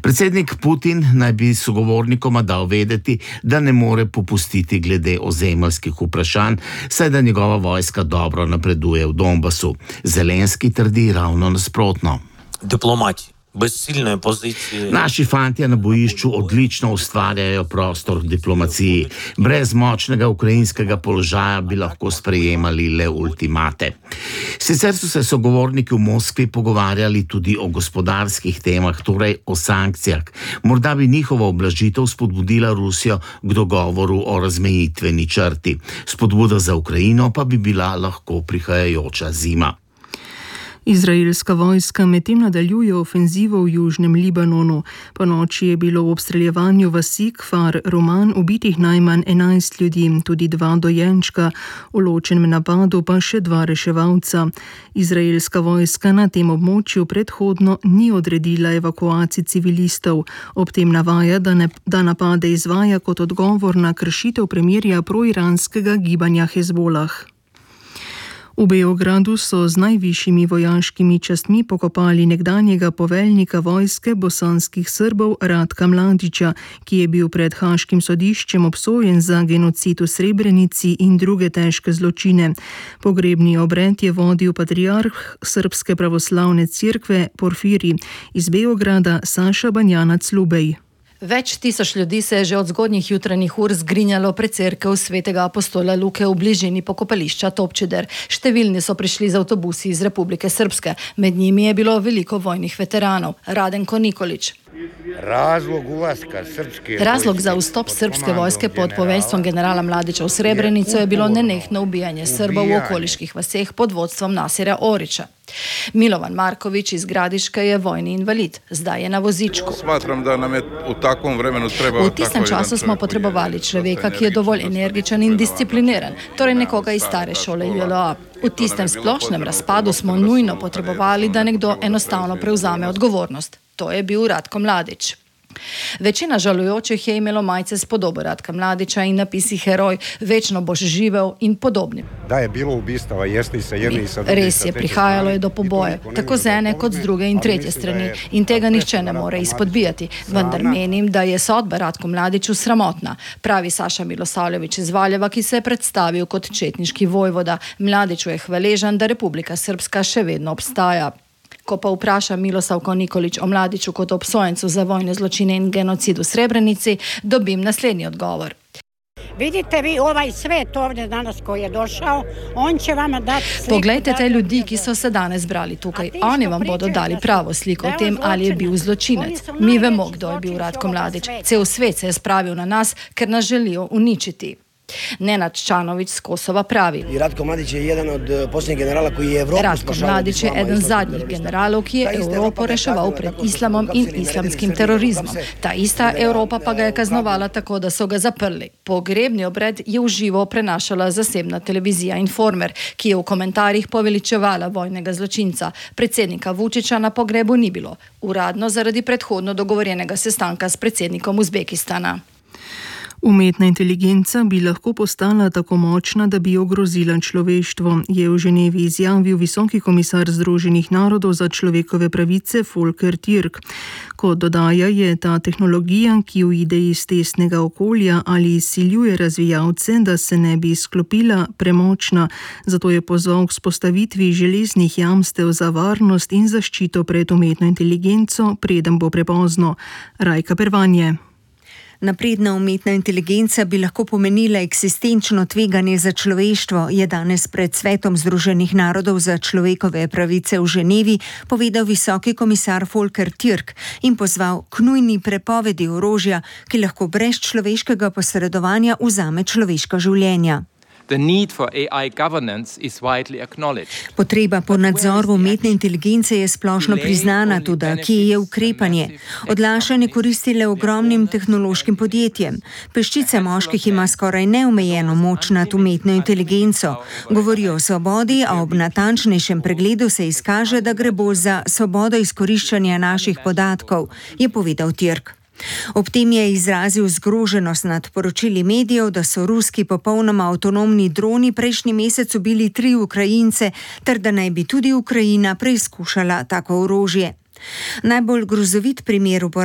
Predsednik Putin naj bi sogovornikoma dal vedeti, da ne more popustiti glede ozemeljskih vprašanj, saj da njegova vojska dobro napreduje v Donbasu. Zelenski trdi ravno nasprotno. Diplomati. Naši fantje na bojišču odlično ustvarjajo prostor v diplomaciji. Brez močnega ukrajinskega položaja bi lahko sprejemali le ultimate. Sicer so se sogovorniki v Moskvi pogovarjali tudi o gospodarskih temah, torej o sankcijah. Morda bi njihova ublažitev spodbudila Rusijo k dogovoru o razmejitveni črti. Spodbuda za Ukrajino pa bi bila lahko prihajajoča zima. Izraelska vojska medtem nadaljuje ofenzivo v južnem Libanonu. Ponoči je bilo v obstreljevanju vasi Kfar Roman ubitih najmanj 11 ljudi, tudi 2 dojenčka, v ločenem napadu pa še 2 reševalca. Izraelska vojska na tem območju predhodno ni odredila evakuacij civilistov. Ob tem navaja, da napade izvaja kot odgovor na kršitev premirja proiranskega gibanja Hezbolah. V Beogradu so z najvišjimi vojaškimi častmi pokopali nekdanjega poveljnika vojske bosanskih Srbov Ratka Mladića, ki je bil pred Haškim sodiščem obsojen za genocid v Srebrenici in druge težke zločine. Pogrebni obred je vodil patriarh Srpske pravoslavne cerkve Porfirij. Iz Beograda Saša Banjanac-Lubej. Več tisoč ljudi se je že od zgodnjih jutranjih ur zgrinjalo pred cerkev svetega apostola Luke v bližini pokopališča Topčider. Številni so prišli z avtobusi iz Republike Srpske. Med njimi je bilo veliko vojnih veteranov. Radenko Nikolić. Razlog za vstop srpske vojske pod poveljstvom generala Mladića v Srebrenico je bilo nenehno ubijanje Srbov v okoliških vaseh pod vodstvom Nasira Orića. Milovan Marković iz Gradiške je vojni invalid, zdaj je na vozičku. Smatram, da nam je v takom vremenu treba. V tistem času smo potrebovali človeka, ki je dovolj energičen in discipliniran, torej nekoga iz stare šole JLA. V tistem splošnem razpadu smo nujno potrebovali, da nekdo enostavno prevzame odgovornost. To je bil Ratko Mladić. Večina žalujočih je imelo majice s podobo Ratka Mladića in napisi heroj, večno boš živel in podobnim. Da je bilo ubistava, jeste i sa jedne i sa druge. Res je, prihajalo je do pobojev, tako z ene kot z druge in tretje strani, in tega nihče ne more izpodbijati. Vendar menim, da je sodba Ratku Mladiću sramotna, pravi Saša Milosavljević iz Valjeva, ki se je predstavil kot četniški vojvoda. Mladiću je hvaležen, da Republika Srpska še vedno obstaja. Ko pa vpraša Milosavko Nikolić o Mladiću kot obsojencu za vojne zločine in genocid v Srebrenici, dobim naslednji odgovor. Vidite vi ovaj svet ovdje danas koji je došao, on će vama dati sliku. Poglejte te ljudi, ki so se danes zbrali tukaj. Oni vam bodo dali pravo sliko o tem, ali je bil zločinec. Mi vemo, kdo je bil Ratko Mladić. Cel svet se je spravil na nas, ker nas želijo uničiti. Nenad Čanović z Kosova pravi. Ratko Mladić je jedan od posljednjih generala koji je Evropu Ratko Mladić je eden zadnjih generalov, ki je Evropo reševal pred islamom in islamskim terorizmom. Ta ista Evropa pa ga je kaznovala tako, da so ga zaprli. Pogrebni obred je v živo prenašala zasebna televizija Informer, ki je v komentarjih poveličevala vojnega zločinca. Predsednika Vučića na pogrebu ni bilo, uradno zaradi predhodno dogovorjenega sestanka s predsednikom Uzbekistana. Umetna inteligenca bi lahko postala tako močna, da bi ogrozila človeštvo, je v Ženevi izjavil visoki komisar Združenih narodov za človekove pravice Volker Türk. Kot dodaja, je ta tehnologija, ki uide iz tesnega okolja ali izsiljuje razvijalce, da se ne bi izklopila, premočna, zato je pozval k vzpostavitvi železnih jamstev za varnost in zaščito pred umetno inteligenco, preden bo prepozno. Rajka Pervanje. Napredna umetna inteligenca bi lahko pomenila eksistenčno tveganje za človeštvo, je danes pred Svetom Združenih narodov za človekove pravice v Ženevi povedal visoki komisar Volker Türk in pozval k nujni prepovedi orožja, ki lahko brez človeškega posredovanja vzame človeška življenja. Potreba po nadzoru umetne inteligence je splošno priznana, tudi kje je ukrepanje. Odlašanje koristi le ogromnim tehnološkim podjetjem. Peščica moških ima skoraj neomejeno moč nad umetno inteligenco. Govorijo o svobodi, a ob natančnejšem pregledu se izkaže, da gre bolj za svobodo izkoriščanja naših podatkov, je povedal Türk. Ob tem je izrazil zgroženost nad poročili medijev, da so ruski popolnoma avtonomni droni prejšnji mesec ubili 3 Ukrajince, ter da naj bi tudi Ukrajina preizkušala tako orožje. Najbolj grozovit primer